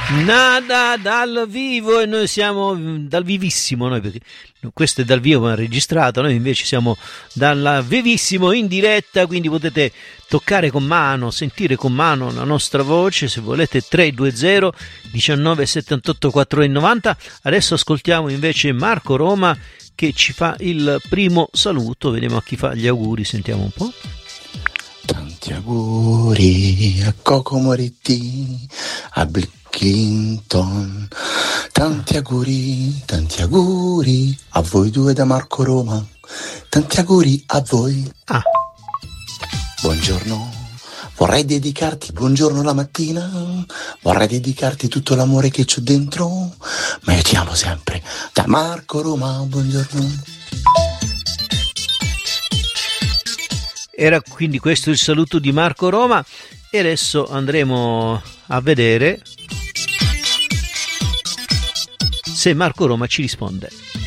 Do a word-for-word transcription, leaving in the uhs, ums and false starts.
Nada dal vivo, e noi siamo dal vivissimo, noi perché questo è dal vivo ma registrato, noi invece siamo dal vivissimo in diretta, quindi potete toccare con mano, sentire con mano la nostra voce se volete. Tre due zero diciannove settantotto quattrocentonovanta. Adesso ascoltiamo invece Marco Roma che ci fa il primo saluto, vediamo a chi fa gli auguri, sentiamo un po'. Tanti auguri a Coco Moretti, a Bill Clinton, tanti auguri, tanti auguri a voi due da Marco Roma, tanti auguri a voi. Ah. Buongiorno, vorrei dedicarti buongiorno la mattina, vorrei dedicarti tutto l'amore che c'ho dentro, ma io ti amo sempre, da Marco Roma, buongiorno. Era quindi questo il saluto di Marco Roma, e adesso andremo a vedere se Marco Roma ci risponde.